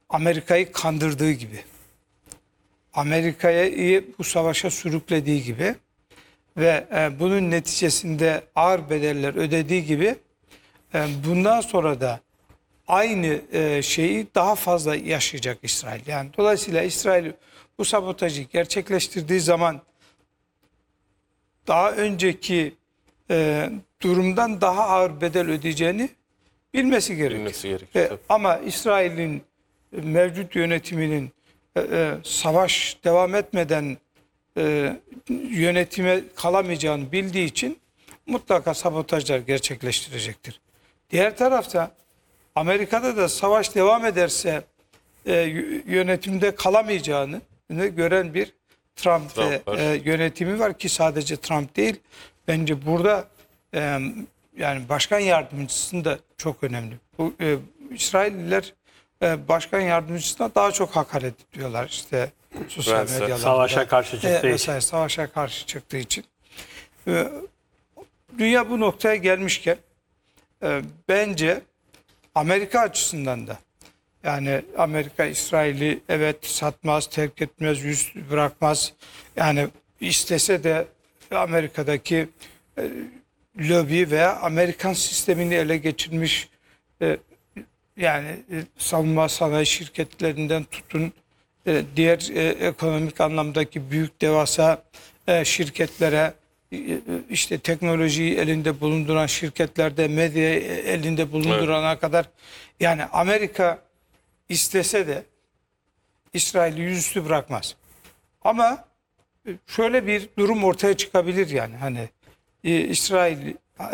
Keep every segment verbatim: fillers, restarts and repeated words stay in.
Amerika'yı kandırdığı gibi, Amerika'yı bu savaşa sürüklediği gibi ve e, bunun neticesinde ağır bedeller ödediği gibi e, bundan sonra da aynı e, şeyi daha fazla yaşayacak İsrail. Yani dolayısıyla İsrail bu sabotajı gerçekleştirdiği zaman daha önceki e, durumdan daha ağır bedel ödeyeceğini bilmesi gerekiyor. Bilmesi gerekiyor, E, ama İsrail'in e, mevcut yönetiminin e, e, savaş devam etmeden e, yönetime kalamayacağını bildiği için mutlaka sabotajlar gerçekleştirecektir. Diğer tarafta Amerika'da da savaş devam ederse e, yönetimde kalamayacağını gören bir Trump, Trump ve, e, yönetimi var ki sadece Trump değil. Bence burada e, yani başkan yardımcısının da çok önemli. Bu e, İsrailliler e, başkan yardımcısına daha çok hakaret ediyorlar işte sosyal Vance. medyalarda. Savaşa karşı çıktığı e, için. mesela savaşa karşı çıktığı için. E, dünya bu noktaya gelmişken e, bence Amerika açısından da yani Amerika İsrail'i evet satmaz, terk etmez, yüz bırakmaz. Yani istese de Amerika'daki e, lobi veya Amerikan sistemini ele geçirmiş e, yani e, savunma sanayi şirketlerinden tutun e, diğer e, ekonomik anlamdaki büyük devasa e, şirketlere e, işte teknolojiyi elinde bulunduran şirketlerde medyayı elinde bulundurana evet. kadar yani Amerika istese de İsrail'i yüzüstü bırakmaz. Ama şöyle bir durum ortaya çıkabilir yani hani e, İsrail'i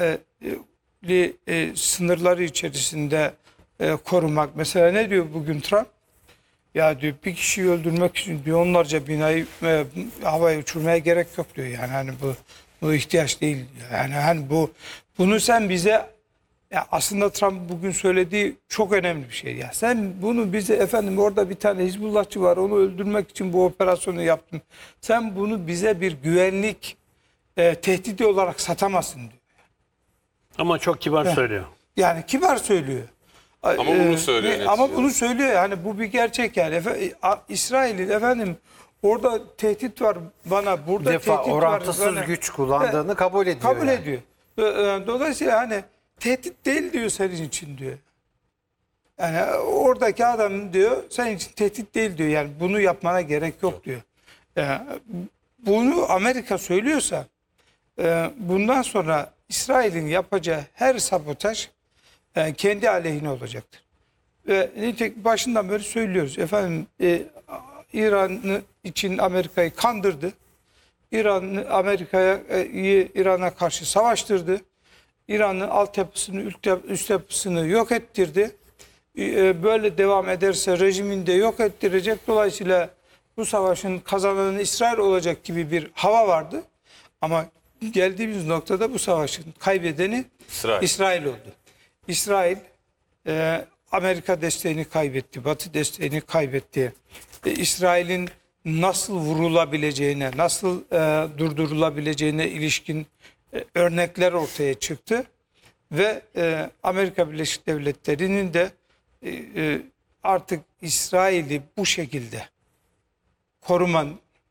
e, e, sınırları içerisinde e, korumak. Mesela ne diyor bugün Trump? Ya diyor bir kişiyi öldürmek için diyor onlarca binayı e, havaya uçurmaya gerek yok diyor. Yani hani bu bu ihtiyaç değil. Yani hani bu bunu sen bize ya aslında Trump bugün söylediği çok önemli bir şey. Ya sen bunu bize efendim orada bir tane Hizbullahçı var onu öldürmek için bu operasyonu yaptın. Sen bunu bize bir güvenlik e, tehdidi olarak satamazsın diyor. Ama çok kibar Heh. söylüyor. Yani kibar söylüyor. Ama bunu söylüyor. Ee, ama bunu söylüyor yani bu bir gerçek yani. Efe, İsrail'in efendim orada tehdit var bana burada Bir defa tehdit orantısız var. Bana, güç kullandığını e, kabul ediyor. Kabul yani. ediyor. Dolayısıyla hani tehdit değil diyor senin için diyor. Yani oradaki adam diyor senin için tehdit değil diyor. Yani bunu yapmana gerek yok diyor. Yani bunu Amerika söylüyorsa bundan sonra İsrail'in yapacağı her sabotaj kendi aleyhine olacaktır. Ve nitekim başından beri söylüyoruz. Efendim e, İran için Amerika'yı kandırdı. İran Amerika'ya e, İran'a karşı savaştırdı. İran'ın altyapısını, üst yapısını yok ettirdi. E, böyle devam ederse rejimini de yok ettirecek. Dolayısıyla bu savaşın kazananı İsrail olacak gibi bir hava vardı. Ama geldiğimiz noktada bu savaşın kaybedeni İsrail, İsrail oldu. İsrail e, Amerika desteğini kaybetti, Batı desteğini kaybetti. E, İsrail'in nasıl vurulabileceğine, nasıl e, durdurulabileceğine ilişkin e, örnekler ortaya çıktı. Ve e, Amerika Birleşik Devletleri'nin de e, e, artık İsrail'i bu şekilde koruman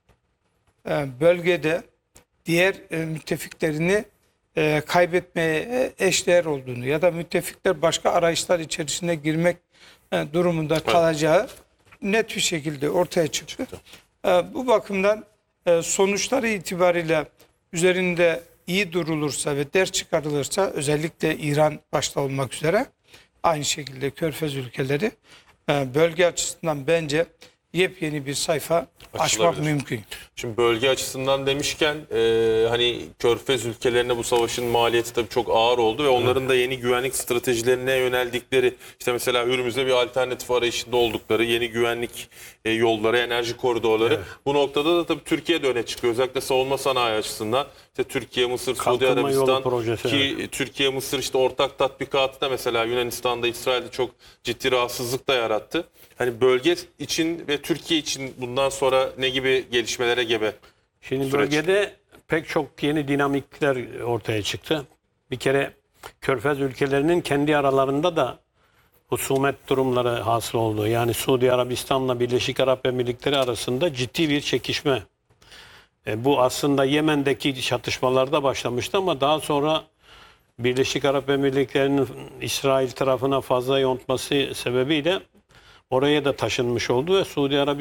e, bölgede diğer e, müttefiklerini e, kaybetmeye eşdeğer olduğunu ya da müttefikler başka arayışlar içerisine girmek e, durumunda kalacağı net bir şekilde ortaya çıktı. E, bu bakımdan e, sonuçları itibariyle üzerinde iyi durulursa ve ders çıkarılırsa özellikle İran başta olmak üzere aynı şekilde Körfez ülkeleri e, bölge açısından bence yepyeni bir sayfa açmak mümkün. Şimdi bölge açısından demişken e, hani Körfez ülkelerine bu savaşın maliyeti tabii çok ağır oldu ve onların da yeni güvenlik stratejilerine yöneldikleri işte mesela Hürmüz'de bir alternatif arayışında oldukları yeni güvenlik e, yolları, enerji koridorları. Evet. Bu noktada da tabii Türkiye de öne çıkıyor. Özellikle savunma sanayi açısından. İşte Türkiye, Mısır, Suudi Arabistan projesi, ki evet. Türkiye, Mısır işte ortak tatbikatı da mesela Yunanistan'da, İsrail'de çok ciddi rahatsızlık da yarattı. Hani bölge için ve Türkiye için bundan sonra ne gibi gelişmelere gebe? Şimdi süreç? Bölgede pek çok yeni dinamikler ortaya çıktı. Bir kere Körfez ülkelerinin kendi aralarında da husumet durumları hasıl oldu. Yani Suudi Arabistan'la Birleşik Arap Emirlikleri arasında ciddi bir çekişme. E, bu aslında Yemen'deki çatışmalarda başlamıştı ama daha sonra Birleşik Arap Emirlikleri'nin İsrail tarafına fazla yontması sebebiyle oraya da taşınmış oldu ve Suudi Arabistan